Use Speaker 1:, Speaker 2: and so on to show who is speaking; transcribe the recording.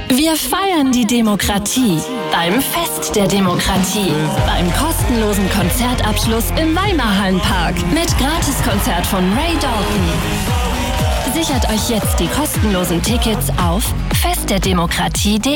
Speaker 1: Wir feiern die Demokratie beim Fest der Demokratie, beim kostenlosen Konzertabschluss im Weimarhallenpark mit Gratiskonzert von Ray Dalton. Sichert euch jetzt die kostenlosen Tickets auf festderdemokratie.de.